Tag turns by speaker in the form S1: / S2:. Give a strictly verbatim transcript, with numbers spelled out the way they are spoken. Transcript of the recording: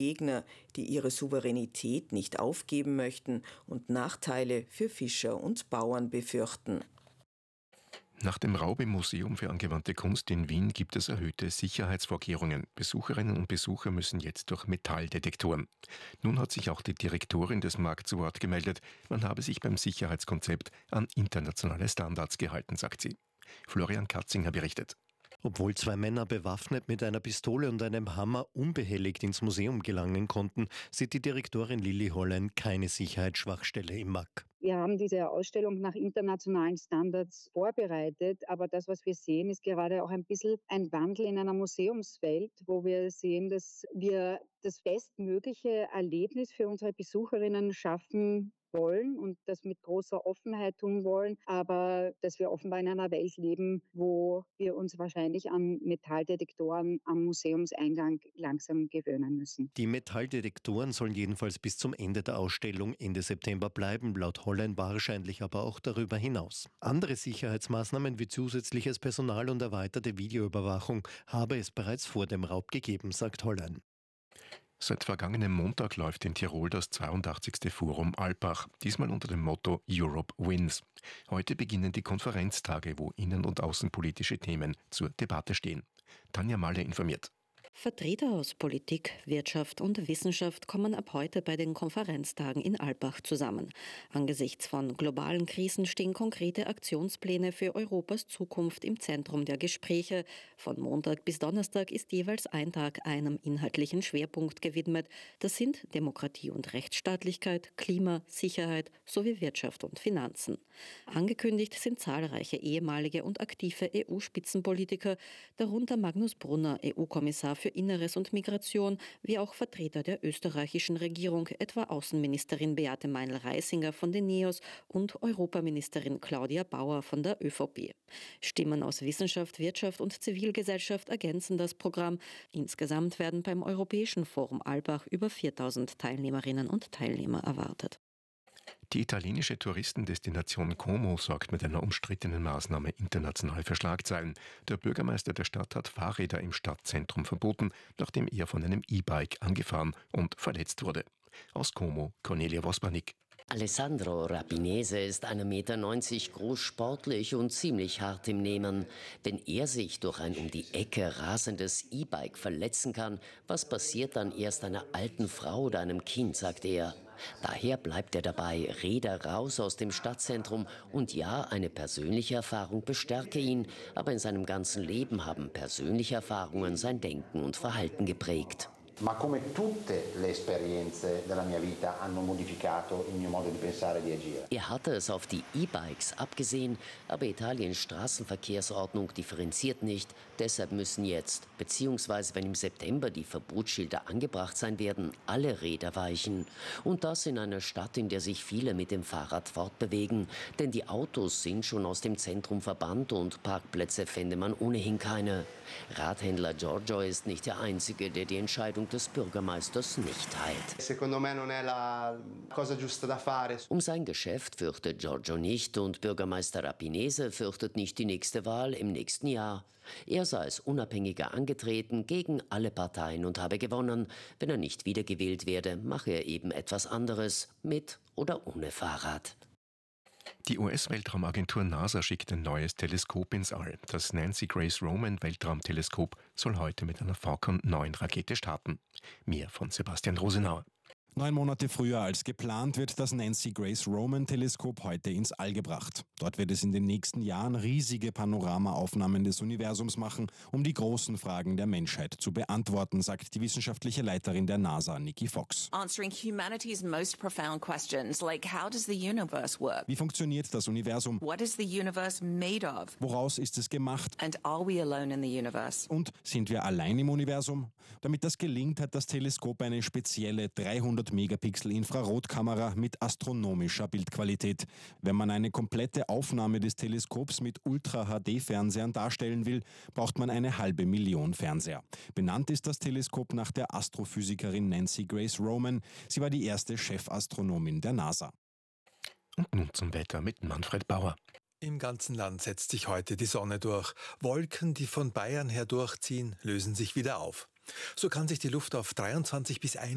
S1: Gegner, die ihre Souveränität nicht aufgeben möchten und Nachteile für Fischer und Bauern befürchten.
S2: Nach dem Raub im Museum für angewandte Kunst in Wien gibt es erhöhte Sicherheitsvorkehrungen. Besucherinnen und Besucher müssen jetzt durch Metalldetektoren. Nun hat sich auch die Direktorin des M A G zu Wort gemeldet. Man habe sich beim Sicherheitskonzept an internationale Standards gehalten, sagt sie. Florian Katzinger berichtet.
S3: Obwohl zwei Männer bewaffnet mit einer Pistole und einem Hammer unbehelligt ins Museum gelangen konnten, sieht die Direktorin Lilly Hollein keine Sicherheitsschwachstelle im M A G.
S4: Wir haben diese Ausstellung nach internationalen Standards vorbereitet, aber das, was wir sehen, ist gerade auch ein bisschen ein Wandel in einer Museumswelt, wo wir sehen, dass wir das bestmögliche Erlebnis für unsere Besucherinnen schaffen wollen und das mit großer Offenheit tun wollen, aber dass wir offenbar in einer Welt leben, wo wir uns wahrscheinlich an Metalldetektoren am Museumseingang langsam gewöhnen müssen.
S3: Die Metalldetektoren sollen jedenfalls bis zum Ende der Ausstellung Ende September bleiben, laut Hollein wahrscheinlich aber auch darüber hinaus. Andere Sicherheitsmaßnahmen wie zusätzliches Personal und erweiterte Videoüberwachung habe es bereits vor dem Raub gegeben, sagt Hollein.
S2: Seit vergangenem Montag läuft in Tirol das zweiundachtzigste Forum Alpbach, diesmal unter dem Motto Europe Wins. Heute beginnen die Konferenztage, wo innen- und außenpolitische Themen zur Debatte stehen. Tanja Malle informiert.
S5: Vertreter aus Politik, Wirtschaft und Wissenschaft kommen ab heute bei den Konferenztagen in Alpbach zusammen. Angesichts von globalen Krisen stehen konkrete Aktionspläne für Europas Zukunft im Zentrum der Gespräche. Von Montag bis Donnerstag ist jeweils ein Tag einem inhaltlichen Schwerpunkt gewidmet. Das sind Demokratie und Rechtsstaatlichkeit, Klima, Sicherheit sowie Wirtschaft und Finanzen. Angekündigt sind zahlreiche ehemalige und aktive E U-Spitzenpolitiker, darunter Magnus Brunner, E U-Kommissar für Inneres und Migration, wie auch Vertreter der österreichischen Regierung, etwa Außenministerin Beate Meinl-Reisinger von den NEOS und Europaministerin Claudia Bauer von der ÖVP. Stimmen aus Wissenschaft, Wirtschaft und Zivilgesellschaft ergänzen das Programm. Insgesamt werden beim Europäischen Forum Alpbach über viertausend Teilnehmerinnen und Teilnehmer erwartet.
S2: Die italienische Touristendestination Como sorgt mit einer umstrittenen Maßnahme international für Schlagzeilen. Der Bürgermeister der Stadt hat Fahrräder im Stadtzentrum verboten, nachdem er von einem E-Bike angefahren und verletzt wurde. Aus Como, Cornelia Vospanik.
S6: Alessandro Rapinese ist eins Komma neunzig Meter groß, sportlich und ziemlich hart im Nehmen. Wenn er sich durch ein um die Ecke rasendes E-Bike verletzen kann, was passiert dann erst einer alten Frau oder einem Kind, sagt er. Daher bleibt er dabei, Räder raus aus dem Stadtzentrum. Und ja, eine persönliche Erfahrung bestärke ihn, aber in seinem ganzen Leben haben persönliche Erfahrungen sein Denken und Verhalten geprägt.
S7: Ma come tutte le esperienze della mia vita hanno modificato il mio modo di pensare e di agire.
S6: Er hatte es auf die E-Bikes abgesehen, aber Italiens Straßenverkehrsordnung differenziert nicht. Deshalb müssen jetzt, beziehungsweise wenn im September die Verbotsschilder angebracht sein werden, alle Räder weichen. Und das in einer Stadt, in der sich viele mit dem Fahrrad fortbewegen. Denn die Autos sind schon aus dem Zentrum verbannt und Parkplätze fände man ohnehin keine. Radhändler Giorgio ist nicht der Einzige, der die Entscheidung des Bürgermeisters nicht teilt. Um sein Geschäft fürchtet Giorgio nicht und Bürgermeister Rapinese fürchtet nicht die nächste Wahl im nächsten Jahr. Er sei als Unabhängiger angetreten gegen alle Parteien und habe gewonnen. Wenn er nicht wiedergewählt werde, mache er eben etwas anderes, mit oder ohne Fahrrad.
S2: Die U S-Weltraumagentur NASA schickt ein neues Teleskop ins All. Das Nancy Grace Roman Weltraumteleskop soll heute mit einer Falcon neun Rakete starten. Mehr von Sebastian Rosenauer.
S8: Neun Monate früher als geplant wird das Nancy Grace Roman Teleskop heute ins All gebracht. Dort wird es in den nächsten Jahren riesige Panoramaaufnahmen des Universums machen, um die großen Fragen der Menschheit zu beantworten, sagt die wissenschaftliche Leiterin der NASA, Nikki Fox.
S9: Answering humanity's most profound questions, like how does the universe work?
S8: Wie funktioniert das Universum?
S9: What is the universe made of?
S8: Woraus ist es gemacht?
S9: And are we alone in the universe?
S8: Und sind wir allein im Universum? Damit das gelingt, hat das Teleskop eine spezielle dreihundert Megapixel Infrarotkamera mit astronomischer Bildqualität. Wenn man eine komplette Aufnahme des Teleskops mit Ultra-H D-Fernsehern darstellen will, braucht man eine halbe Million Fernseher. Benannt ist das Teleskop nach der Astrophysikerin Nancy Grace Roman. Sie war die erste Chefastronomin der NASA.
S2: Und nun zum Wetter mit Manfred Bauer.
S10: Im ganzen Land setzt sich heute die Sonne durch. Wolken, die von Bayern her durchziehen, lösen sich wieder auf. So kann sich die Luft auf dreiundzwanzig bis